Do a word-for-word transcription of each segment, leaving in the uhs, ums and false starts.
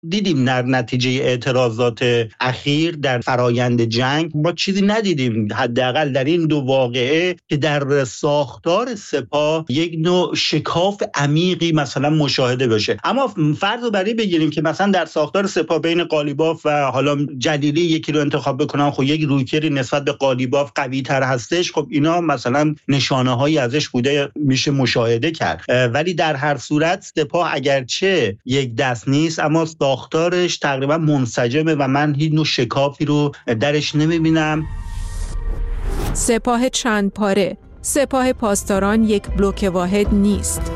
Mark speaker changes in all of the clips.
Speaker 1: دیدیم در نتیجه اعتراضات اخیر در فرایند جنگ ما چیزی ندیدیم، حداقل در این دو واقعه، که در ساختار سپاه یک نوع شکاف عمیقی مثلا مشاهده بشه. اما فرض رو برای بگیریم که مثلا در ساختار سپاه بین قالیباف و حالا جلیلی یکی رو انتخاب بکنم، خب یک رویکردی نسبت به قالیباف قوی تر هستش، خب اینا مثلا نشانه هایی ازش بوده میشه مشاهده کرد. ولی در هر صورت سپاه اگرچه یک دست نیست اما ساختارش تقریبا منسجمه و من هیچ نوع شکافی رو درش نمیبینم.
Speaker 2: سپاه چند پاره، سپاه پاسداران یک بلوک واحد نیست.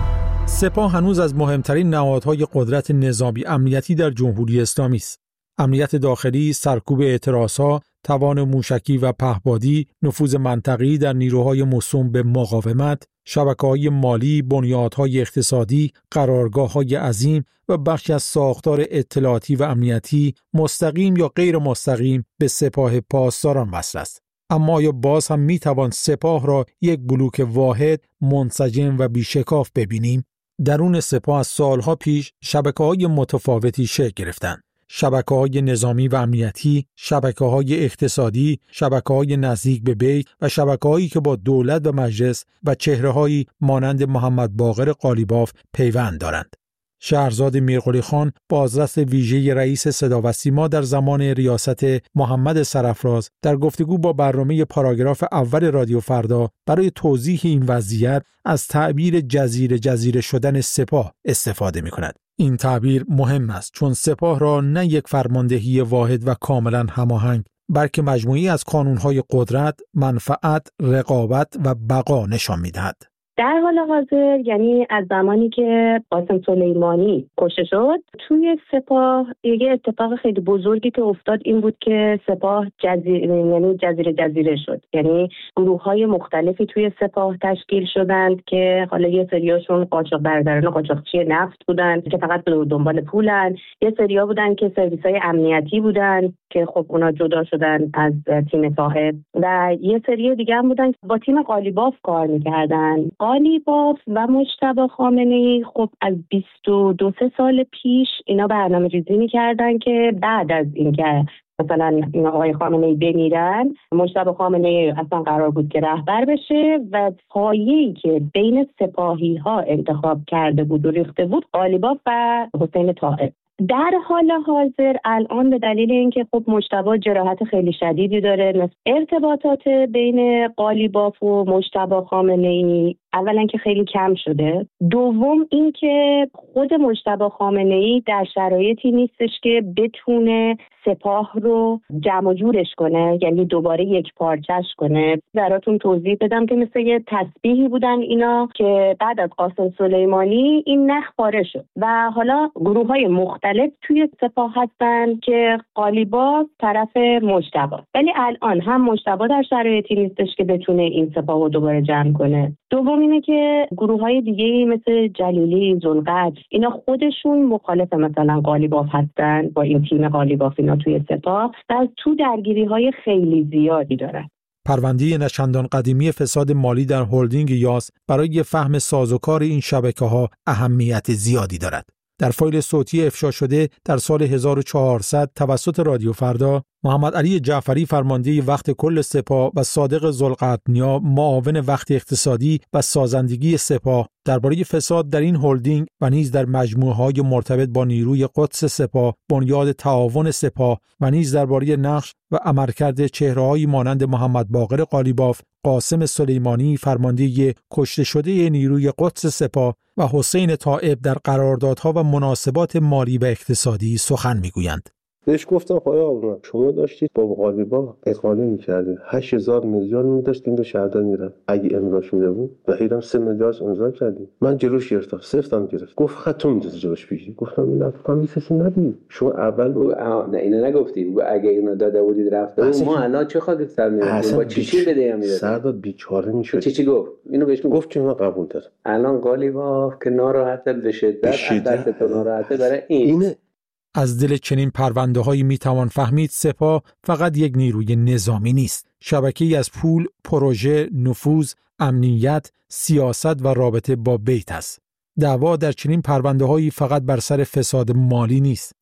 Speaker 3: سپاه هنوز از مهمترین نهادهای قدرت نظامی امنیتی در جمهوری اسلامی است. امنیت داخلی، سرکوب اعتراضها، توان موشکی و پهپادی، نفوذ منطقی در نیروهای موسوم به مقاومت، شبکه‌های مالی، بنیادهای اقتصادی، قرارگاه‌های عظیم و بخشی از ساختار اطلاعاتی و امنیتی مستقیم یا غیر مستقیم به سپاه پاسداران وصل است. اما آیا باز هم میتوان سپاه را یک بلوک واحد، منسجم و بیشکاف ببینیم؟ درون سپاه از سالها پیش شبکه‌های متفاوتی شکل گرفتند. شبکه‌های نظامی و امنیتی، شبکه‌های اقتصادی، شبکه‌های نزدیک به بیت و شبکه‌هایی که با دولت و مجلس و چهره‌هایی مانند محمد باقر قالیباف پیوند دارند. شهرزاد میرقلی خان، بازرس ویژه رئیس صدا و سیما در زمان ریاست محمد سرافراز، در گفتگو با برنامه پاراگراف اول رادیو فردا برای توضیح این وضعیت از تعبیر جزیره جزیره شدن سپاه استفاده می‌کند. این تعبیر مهم است چون سپاه را نه یک فرماندهی واحد و کاملا هماهنگ، بلکه مجموعی از قانون‌های قدرت، منفعت، رقابت و بقا نشان می‌دهد.
Speaker 4: در حال حاضر، یعنی از زمانی که قاسم سلیمانی کشته شد، توی سپاه یه اتفاق خیلی بزرگی که افتاد این بود که سپاه جزیره یعنی جزیره جزیره شد. یعنی گروه‌های مختلفی توی سپاه تشکیل شدند که حالا یه سریاشون قاچاق برداران قاچاقچی نفت بودن که فقط به دنبال پولن، یه سریا بودن که سرویس‌های امنیتی بودن که خب اونا جدا شدن از تیم صاحب، و یه سری دیگه هم بودن که با تیم قالیباف کار می‌کردن. قالیباف و مجتبی خامنه‌ای خب از بیست و دو سال پیش اینا برنامه ریزی می‌کردن که بعد از اینکه مثلا این آقای خامنه‌ای بمیرن، مجتبی خامنه‌ای اصلا قرار بود که رهبر بشه و پایه‌ای که بین سپاهی‌ها انتخاب کرده بود و ریخته بود قالیباف و حسین طائب. در حال حاضر الان به دلیل اینکه خب مجتبی جراحت خیلی شدیدی داره، ارتباطات بین قالیباف و مجتبی خامنه‌ای اولا که خیلی کم شده، دوم اینکه خود مجتبی خامنه‌ای در شرایطی نیستش که بتونه سپاه رو جمع و جورش کنه، یعنی دوباره یک پارچش کنه. براتون توضیح بدم که مثل یه تسبیحی بودن اینا که بعد از قاسم سلیمانی این نخ پاره شد و حالا گروه‌های مختلف توی سپاه هستن که قالیباف طرف مجتبی، ولی الان هم مجتبی در شرایطی نیستش که بتونه این سپاه رو دوباره جمع کنه. دوم اینه که گروه‌های دیگه‌ای مثل جلیلی، ذوالقدر، اینا خودشون مخالف مثلا قالیباف هستن با این تیم قالیباف اینا توی سپاه و تو درگیری‌های خیلی زیادی دارن.
Speaker 3: پرونده نچندان قدیمی فساد مالی در هلدینگ یاس برای فهم سازوکار این شبکه‌ها اهمیت زیادی دارد. در فایل صوتی افشا شده در سال هزار و چهارصد توسط رادیو فردا، محمد علی جعفری فرمانده وقت کل سپاه و صادق ذوالقرنیا معاون وقت اقتصادی و سازندگی سپاه درباره فساد در این هلدینگ و نیز در مجموعه‌های مرتبط با نیروی قدس سپاه، بنیاد تعاون سپاه و نیز درباره نقش و عملکرد چهره‌هایی مانند محمد باقر قالیباف، قاسم سلیمانی فرمانده کشته شده نیروی قدس سپاه و حسین طائب در قراردادها و مناسبات مالی و اقتصادی سخن می‌گویند.
Speaker 5: بهش گفتم آقا شما داشتید با قالیباف اقاله می‌کردید، هشت هزار میلیارد می‌داشت این دو شهردار میرفت، اگه امضا شده بود بهیرم سه میلیارد امضا کردید. من جلوش گرفتم، سفتم گرفت، گفت خطا می‌ذاری جلوش بگیری. گفتم این افکار میسه ندی شما اول بگو نه اینو نگفتی، بگو اگه اینو داده بودید رفته ما الان چه خاطر سر می‌رفتیم با چی چی بده می‌داد سرداد بیچاره می‌شد. چی چی گفت اینو بهش گفت که من قبول دارم. الان قالیباف که ناراحته به شدت البته تو ناراحته برای این
Speaker 3: از دل چنین پرونده‌هایی میتوان فهمید سپاه فقط یک نیروی نظامی نیست، شبکه‌ای از پول، پروژه، نفوذ، امنیت، سیاست و رابطه با بیت است. دعوا در چنین پرونده‌هایی فقط بر سر فساد مالی نیست.